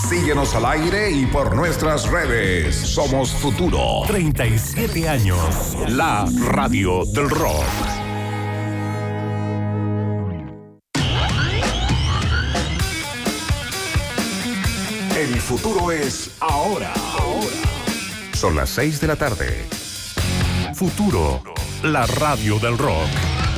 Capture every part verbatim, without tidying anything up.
Síguenos al aire y por nuestras redes. Somos Futuro. treinta y siete años. La radio del rock. El futuro es ahora. Ahora. Son las seis de la tarde. Futuro, la radio del rock.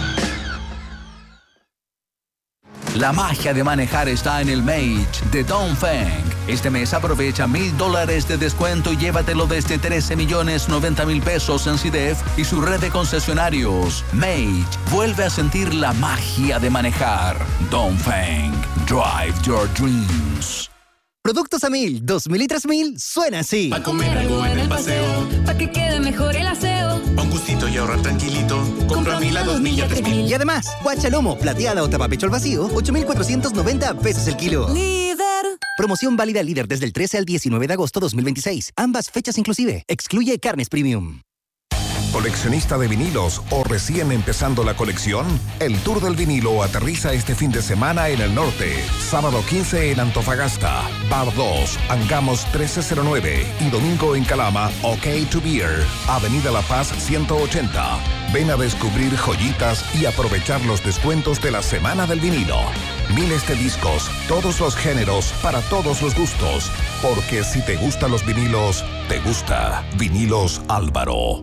La magia de manejar está en el Mage de Dongfeng. Este mes aprovecha mil dólares de descuento y llévatelo desde trece millones noventa mil pesos en C I D E F y su red de concesionarios. Mage vuelve a sentir la magia de manejar. Dongfeng, drive your dreams. Productos a mil, dos mil y tres mil, suena así. Pa' comer algo en el paseo, pa' que quede mejor el aseo. Pa' un gustito y ahorrar tranquilito, compra a mil a dos mil y a tres mil. Y además, guachalomo, plateada o tapapecho al vacío, ocho mil cuatrocientos noventa pesos el kilo. Líder. Promoción válida líder desde el trece al diecinueve de agosto dos mil veintiséis. Ambas fechas inclusive. Excluye carnes premium. ¿Coleccionista de vinilos o recién empezando la colección? El Tour del Vinilo aterriza este fin de semana en el norte. Sábado quince en Antofagasta, Bar dos, Angamos trece cero nueve y domingo en Calama, OK to Beer, Avenida La Paz ciento ochenta. Ven a descubrir joyitas y aprovechar los descuentos de la Semana del Vinilo. Miles de discos, todos los géneros, para todos los gustos. Porque si te gustan los vinilos, te gusta Vinilos Álvaro.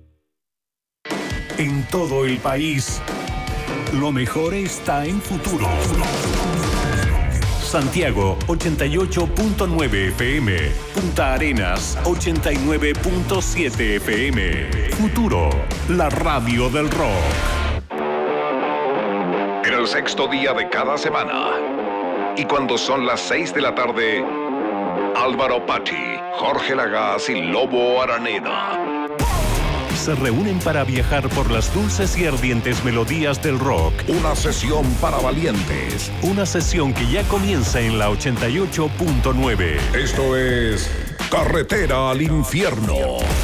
En todo el país, lo mejor está en Futuro. Santiago ochenta y ocho punto nueve F M, Punta Arenas ochenta y nueve punto siete F M. Futuro, la radio del rock. En el sexto día de cada semana, y cuando son las seis de la tarde, Álvaro Pachi, Jorge Lagaz y Lobo Araneda se reúnen para viajar por las dulces y ardientes melodías del rock. Una sesión para valientes. Una sesión que ya comienza en la ochenta y ocho punto nueve. Esto es Carretera al Infierno.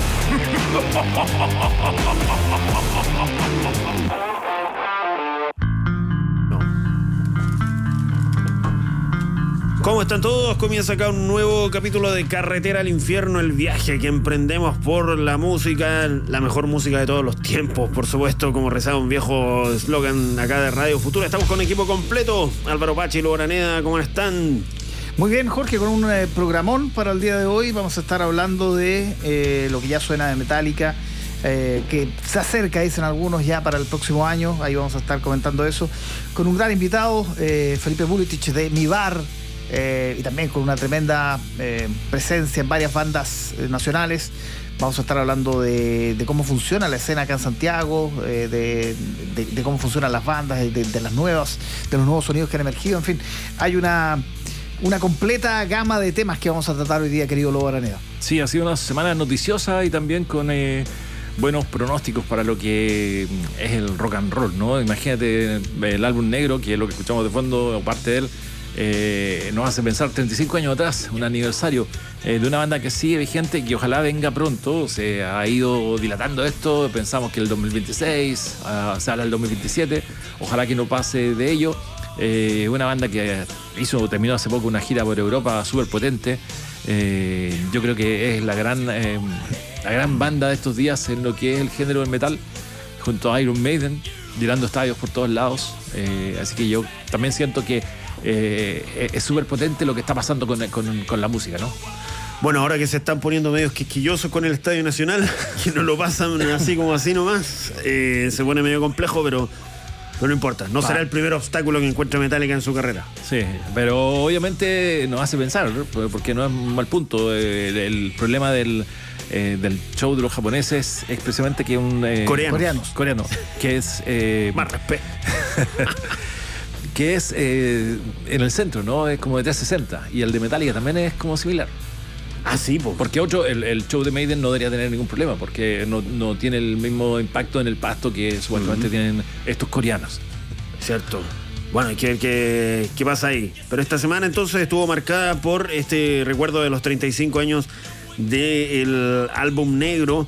¿Cómo están todos? Comienza acá un nuevo capítulo de Carretera al Infierno, el viaje que emprendemos por la música, la mejor música de todos los tiempos, por supuesto, como rezaba un viejo eslogan acá de Radio Futura. Estamos con equipo completo. Álvaro Pachi, Lobo Araneda, ¿cómo están? Muy bien, Jorge, con un eh, programón para el día de hoy. Vamos a estar hablando de eh, lo que ya suena de Metallica, eh, que se acerca, dicen algunos, ya para el próximo año. Ahí vamos a estar comentando eso. Con un gran invitado, eh, Felipe Buletich de Mi Bar, eh, y también con una tremenda eh, presencia en varias bandas eh, nacionales. Vamos a estar hablando de, de cómo funciona la escena acá en Santiago, eh, de, de, de cómo funcionan las bandas, de, de las nuevas, de los nuevos sonidos que han emergido. En fin, hay una... Una completa gama de temas que vamos a tratar hoy día, querido Lobo Araneda. Sí, ha sido una semana noticiosa y también con eh, buenos pronósticos para lo que es el rock and roll, ¿no? Imagínate el álbum negro, que es lo que escuchamos de fondo, o parte de él, eh, nos hace pensar treinta y cinco años atrás, un aniversario eh, de una banda que sigue vigente y que ojalá venga pronto. Se ha ido dilatando esto, pensamos que el dos mil veintiséis, uh, se habla del dos mil veintisiete, ojalá que no pase de ello. Eh, una banda que hizo, terminó hace poco una gira por Europa súper potente. Eh, yo creo que es la gran, eh, la gran banda de estos días en lo que es el género del metal, junto a Iron Maiden, llenando estadios por todos lados. Eh, así que yo también siento que eh, es súper potente lo que está pasando con, con, con la música, ¿no? Bueno, ahora que se están poniendo medios quisquillosos con el Estadio Nacional, que no lo pasan así como así nomás, eh, se pone medio complejo, pero... Pero no importa, no será el primer obstáculo que encuentre Metallica en su carrera. Sí, pero obviamente nos hace pensar, ¿no? Porque no es un mal punto. El, el problema del, eh, del show de los japoneses es precisamente que un... Eh, Coreanos. Coreanos. Coreano, que es... Eh, Más respeto. que es eh, en el centro, ¿no? Es como de trescientos sesenta. Y el de Metallica también es como similar. Ah, sí, pues. Porque otro, el, el show de Maiden no debería tener ningún problema, porque no, no tiene el mismo impacto en el pasto que supuestamente uh-huh. tienen estos coreanos. Cierto. Bueno, hay que ver qué, qué pasa ahí. Pero esta semana entonces estuvo marcada por este recuerdo de los treinta y cinco años del álbum negro,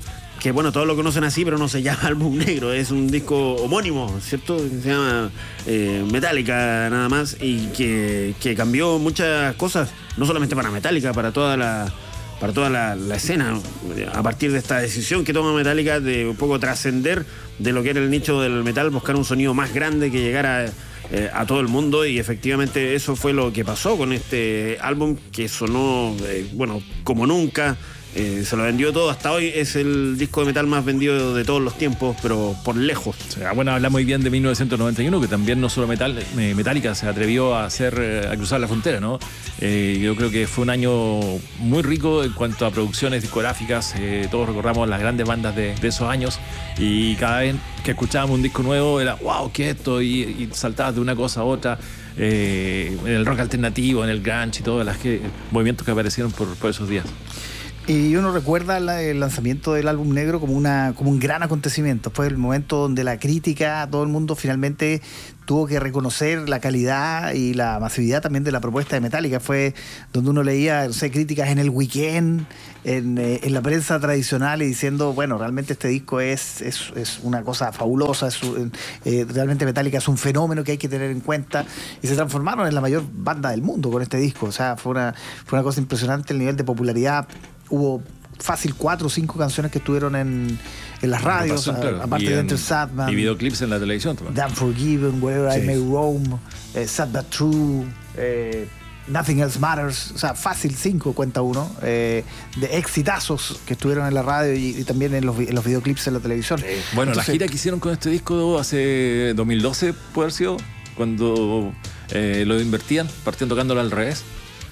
que bueno, todos lo conocen así, pero no se llama Álbum Negro, es un disco homónimo, ¿cierto? Se llama eh, Metallica nada más, y que, que cambió muchas cosas, no solamente para Metallica, para toda la para toda la, la escena, a partir de esta decisión que toma Metallica de un poco trascender de lo que era el nicho del metal, buscar un sonido más grande que llegara eh, a todo el mundo, y efectivamente eso fue lo que pasó con este álbum, que sonó, eh, bueno, como nunca. Eh, se lo vendió todo, hasta hoy es el disco de metal más vendido de todos los tiempos, pero por lejos. O sea, bueno, habla muy bien de mil novecientos noventa y uno, que también no solo metal, eh, Metallica se atrevió a hacer, eh, a cruzar la frontera, ¿no? Eh, yo creo que fue un año muy rico en cuanto a producciones discográficas. Eh, todos recordamos las grandes bandas de, de esos años, y cada vez que escuchábamos un disco nuevo era wow, ¿qué es esto? Y, y saltabas de una cosa a otra. Eh, en el rock alternativo, en el grunge y todos los movimientos que aparecieron por, por esos días. Y uno recuerda la, el lanzamiento del Álbum Negro como, una, como un gran acontecimiento. Fue el momento donde la crítica, todo el mundo finalmente tuvo que reconocer la calidad y la masividad también de la propuesta de Metallica. Fue donde uno leía, no sé, críticas en el Weekend, en, eh, en la prensa tradicional, y diciendo, bueno, realmente este disco es, es, es una cosa fabulosa, es, eh, realmente Metallica es un fenómeno que hay que tener en cuenta, y se transformaron en la mayor banda del mundo con este disco. O sea, fue una, fue una cosa impresionante el nivel de popularidad. Hubo fácil cuatro o cinco canciones que estuvieron en, en las radios, pasó, claro. aparte de Enter Sadman. Y videoclips en la televisión también. Damn Forgiven, Wherever sí. I May Roam, eh, Sad But True, eh, Nothing Else Matters. O sea, fácil cinco, cuenta uno, eh, de exitazos que estuvieron en la radio y, y también en los, en los videoclips en la televisión. Sí. Bueno, entonces, la gira que hicieron con este disco hace dos mil doce, puede haber sido, cuando eh, lo invertían, partían tocándolo al revés.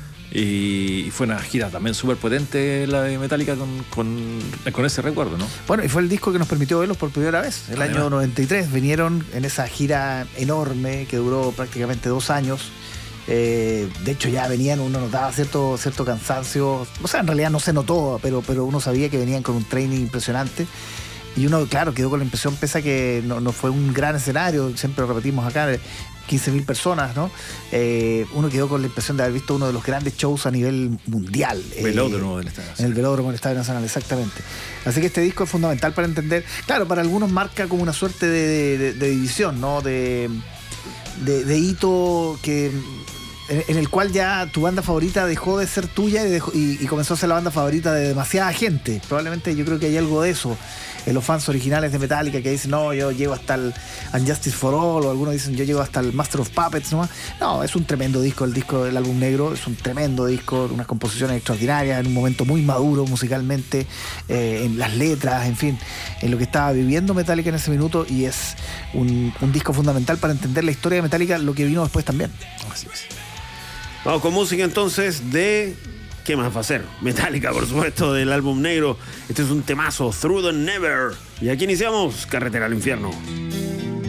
Y fue una gira también súper potente la de Metallica con, con, con ese recuerdo, ¿no? Bueno, y fue el disco que nos permitió verlos por primera vez. El Además. año noventa y tres vinieron en esa gira enorme que duró prácticamente dos años. Eh, de hecho ya venían, uno notaba cierto, cierto cansancio. O sea, en realidad no se notó, pero, pero uno sabía que venían con un training impresionante. Y uno, claro, quedó con la impresión, pese a que no, no fue un gran escenario, siempre lo repetimos acá, quince mil personas, ¿no? Eh, uno quedó con la impresión de haber visto uno de los grandes shows a nivel mundial. Velódromo del Estadio Nacional. En el Velódromo del Estadio Nacional, exactamente. Así que este disco es fundamental para entender. Claro, para algunos marca como una suerte de, de, de división, ¿no? De, de, de hito que... en el cual ya tu banda favorita dejó de ser tuya y, dejó, y, y comenzó a ser la banda favorita de demasiada gente. Probablemente yo creo que hay algo de eso en los fans originales de Metallica, que dicen, no, yo llego hasta el Unjustice for All, o algunos dicen, yo llego hasta el Master of Puppets, ¿no? No, es un tremendo disco, el disco del Álbum Negro, es un tremendo disco, unas composiciones extraordinarias, en un momento muy maduro musicalmente, eh, en las letras, en fin, en lo que estaba viviendo Metallica en ese minuto, y es un, un disco fundamental para entender la historia de Metallica, lo que vino después también. Así es. Vamos con música entonces de... ¿Qué más va a ser? Metallica, por supuesto, del Álbum Negro. Este es un temazo, Through the Never. Y aquí iniciamos Carretera al Infierno.